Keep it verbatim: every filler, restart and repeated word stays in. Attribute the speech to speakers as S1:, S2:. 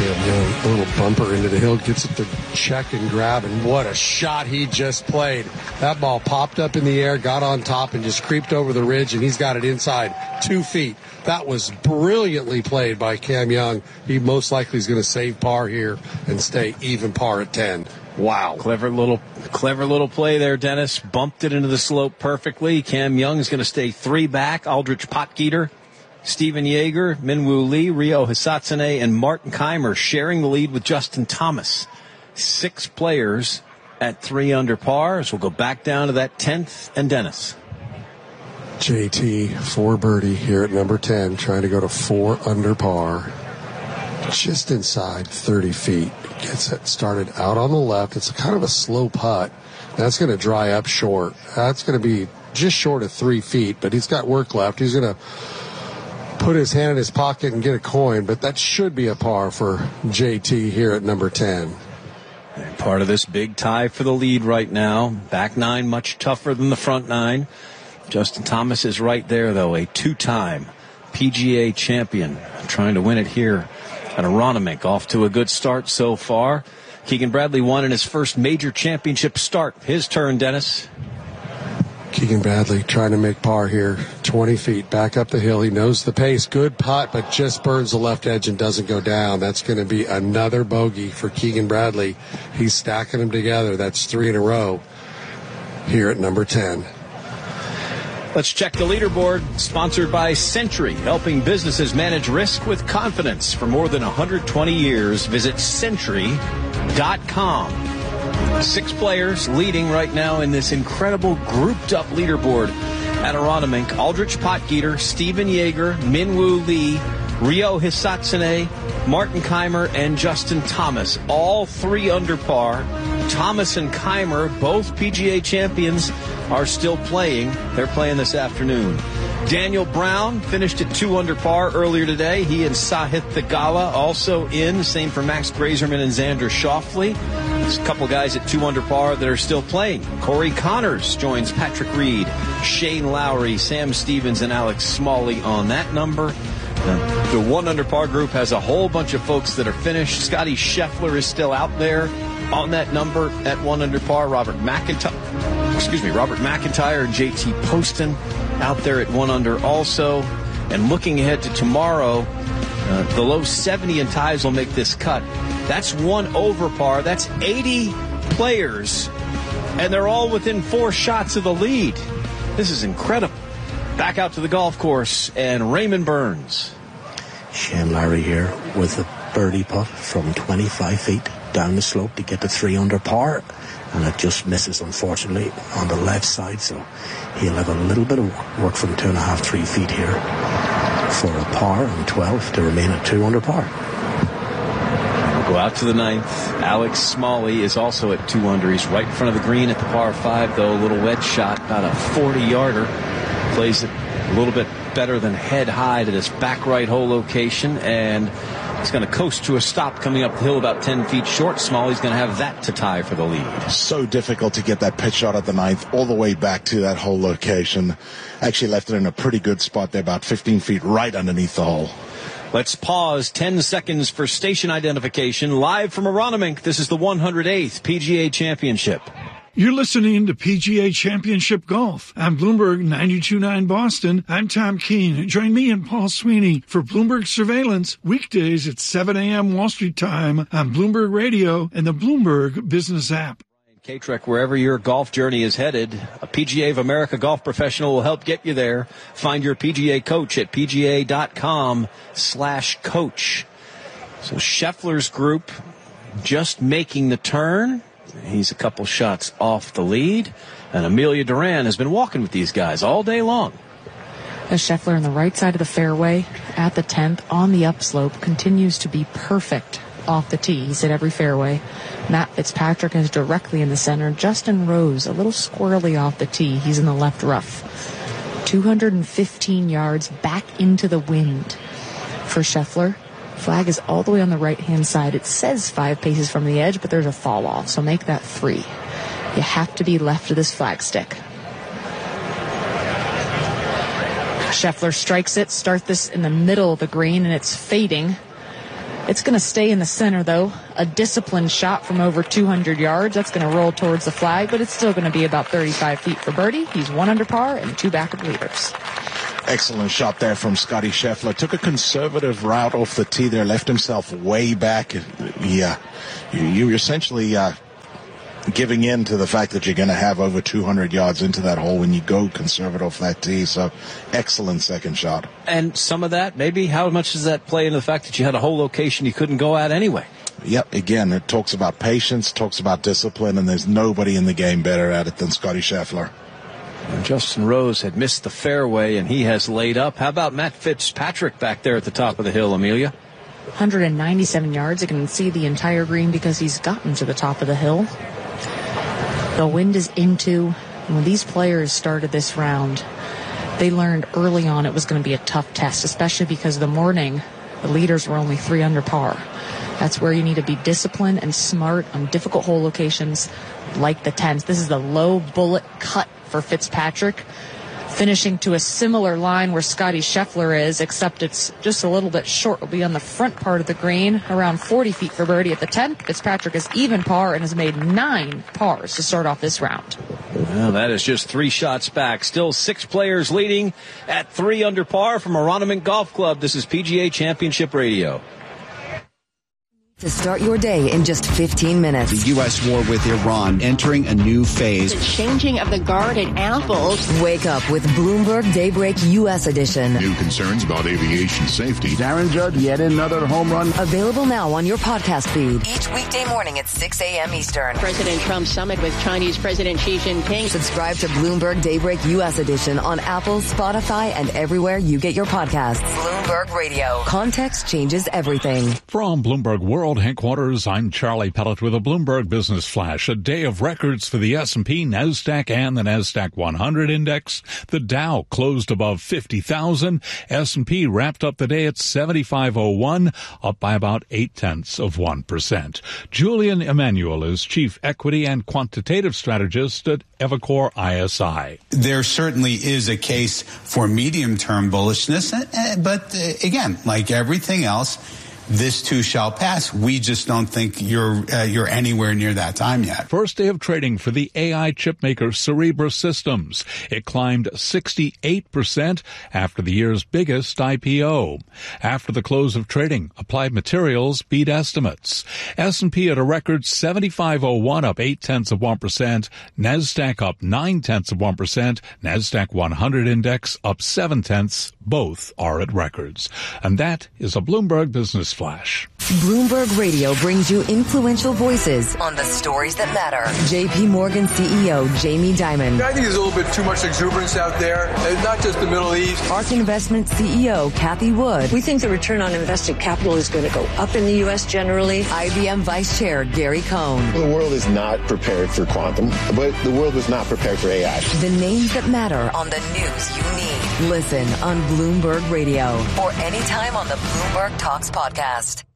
S1: Cam Young, a little bumper into the hill, gets it to check and grab, and what a shot he just played. That ball popped up in the air, got on top, and just creeped over the ridge, and he's got it inside two feet. That was brilliantly played by Cam Young. He most likely is going to save par here and stay even par at ten. Wow.
S2: Clever little clever little play there, Dennis. Bumped it into the slope perfectly. Cam Young is going to stay three back. Aldrich Potgieter, Stephen Yeager, Minwoo Lee, Ryo Hisatsune, and Martin Keimer sharing the lead with Justin Thomas. Six players at three under par. So we'll go back down to that tenth. And Dennis.
S1: J T, four birdie here at number ten, trying to go to four under par. Just inside thirty feet. Gets it started out on the left. It's kind of a slow putt. That's going to dry up short. That's going to be just short of three feet, but he's got work left. He's going to put his hand in his pocket and get a coin, but that should be a par for J T here at number ten.
S2: And part of this big tie for the lead right now. Back nine much tougher than the front nine. Justin Thomas is right there, though, a two-time P G A champion, trying to win it here at Aronimink. Off to a good start so far. Keegan Bradley won in his first major championship start. His turn, Dennis.
S1: Keegan Bradley trying to make par here. twenty feet back up the hill. He knows the pace. Good putt, but just burns the left edge and doesn't go down. That's going to be another bogey for Keegan Bradley. He's stacking them together. That's three in a row here at number ten.
S2: Let's check the leaderboard, sponsored by Century, helping businesses manage risk with confidence. For more than one hundred twenty years, visit century dot com. Six players leading right now in this incredible grouped-up leaderboard at Aronimink. Aldrich Potgieter, Stephen Yeager, Minwoo Lee, Ryo Hisatsune, Martin Keimer, and Justin Thomas, all three under par. Thomas and Keimer, both P G A champions, are still playing. They're playing this afternoon. Daniel Brown finished at two under par earlier today. He and Sahith Theegala also in. Same for Max Grazerman and Xander Schauffele. There's a couple guys at two under par that are still playing. Corey Connors joins Patrick Reed, Shane Lowry, Sam Stevens, and Alex Smalley on that number. The, the one under par group has a whole bunch of folks that are finished. Scotty Scheffler is still out there on that number at one under par. Robert McIntyre, excuse me, Robert McIntyre and J T Poston out there at one under also. And looking ahead to tomorrow, uh, the low seventy and ties will make this cut. That's one over par. That's eighty players, and they're all within four shots of the lead. This is incredible. Back out to the golf course, and Raymond Burns.
S3: Shane Lowry here with a birdie putt from twenty-five feet down the slope to get to three under par, and it just misses, unfortunately, on the left side, so he'll have a little bit of work from two and a half, three feet here for a par and twelve to remain at two under par.
S2: We'll go out to the ninth. Alex Smalley is also at two under. He's right in front of the green at the par five, though. A little wedge shot, about a forty-yarder. Plays it a little bit better than head high to this back right hole location, and it's going to coast to a stop coming up the hill about ten feet short. Smalley's going to have that to tie for the lead.
S4: So difficult to get that pitch shot at the ninth all the way back to that hole location. Actually left it in a pretty good spot there, about fifteen feet right underneath the hole.
S2: Let's pause ten seconds for station identification. Live from Aronimink, this is the one hundred eighth P G A Championship.
S5: You're listening to P G A Championship Golf. I'm Bloomberg ninety-two point nine Boston. I'm Tom Keene. Join me and Paul Sweeney for Bloomberg Surveillance weekdays at seven a.m. Wall Street time on Bloomberg Radio and the Bloomberg Business app.
S2: K-Trek, wherever your golf journey is headed, a P G A of America golf professional will help get you there. Find your P G A coach at pga.com slash coach. So Scheffler's group just making the turn. He's a couple shots off the lead. And Amelia Duran has been walking with these guys all day long.
S6: As Scheffler on the right side of the fairway at the tenth on the upslope continues to be perfect off the tee. He's hit every fairway. Matt Fitzpatrick is directly in the center. Justin Rose a little squirrely off the tee. He's in the left rough. two hundred fifteen yards back into the wind for Scheffler. Flag is all the way on the right-hand side. It says five paces from the edge, but there's a fall off, so make that three. You have to be left of this flagstick. Scheffler strikes it, start this in the middle of the green, and it's fading. It's going to stay in the center, though. A disciplined shot from over two hundred yards. That's going to roll towards the flag, but it's still going to be about thirty-five feet for birdie. He's one under par and two backup leaders.
S4: Excellent shot there from Scotty Scheffler. Took a conservative route off the tee there, left himself way back. Yeah, you, you essentially uh, giving in to the fact that you're going to have over two hundred yards into that hole when you go conservative off that tee. So excellent second shot.
S2: And some of that, maybe, how much does that play into the fact that you had a whole location you couldn't go at anyway?
S4: Yep, again, it talks about patience, talks about discipline, and there's nobody in the game better at it than Scotty Scheffler.
S2: And Justin Rose had missed the fairway, and he has laid up. How about Matt Fitzpatrick back there at the top of the hill, Amelia?
S6: one hundred ninety-seven yards. You can see the entire green because he's gotten to the top of the hill. The wind is into. When these players started this round, they learned early on it was going to be a tough test, especially because the morning, the leaders were only three under par. That's where you need to be disciplined and smart on difficult hole locations like the tenth. This is the low bullet cut for Fitzpatrick, finishing to a similar line where Scotty Scheffler is, except it's just a little bit short. Will be on the front part of the green, around forty feet for birdie at the tenth. Fitzpatrick is even par and has made nine pars to start off this round.
S2: Well, that is just three shots back. Still six players leading at three under par from Aronimink Golf Club. This is P G A Championship Radio.
S7: To start your day in just fifteen minutes.
S8: The U S war with Iran entering a new phase.
S9: The changing of the guard at Apple.
S7: Wake up with Bloomberg Daybreak U S edition.
S10: New concerns about aviation safety.
S11: Aaron Judge, yet another home run.
S7: Available now on your podcast feed. Each weekday morning at six a.m. Eastern.
S9: President Trump summit with Chinese President Xi Jinping.
S7: Subscribe to Bloomberg Daybreak U S edition on Apple, Spotify, and everywhere you get your podcasts. Bloomberg Radio. Context changes everything.
S12: From Bloomberg World Headquarters, I'm Charlie Pellet with a Bloomberg Business Flash. A day of records for the S and P, NASDAQ, and the NASDAQ one hundred index. The Dow closed above fifty thousand. S and P wrapped up the day at seventy-five oh one, up by about eight tenths of one percent. Julian Emanuel is Chief Equity and Quantitative Strategist at Evercore I S I.
S13: There certainly is a case for medium-term bullishness, but again, like everything else, this too shall pass. We just don't think you're uh, you're anywhere near that time yet.
S12: First day of trading for the A I chipmaker Cerebras Systems. It climbed sixty-eight percent after the year's biggest I P O. After the close of trading, Applied Materials beat estimates. S and P at a record seventy-five oh one, up eight tenths of one percent. NASDAQ up nine tenths of one percent. NASDAQ one hundred index up seven tenths. Both are at records. And that is a Bloomberg Business Flash.
S7: Bloomberg Radio brings you influential voices on the stories that matter. J P Morgan C E O Jamie Dimon.
S14: I think there's a little bit too much exuberance out there, not just the Middle East.
S7: ARK Investment C E O Kathy Wood.
S15: We think the return on invested capital is going to go up in the U S generally.
S7: I B M Vice Chair Gary Cohn.
S16: The world is not prepared for quantum, but the world was not prepared for A I.
S7: The names that matter on the news you need. Listen on Bloomberg Radio or anytime on the Bloomberg Talks podcast.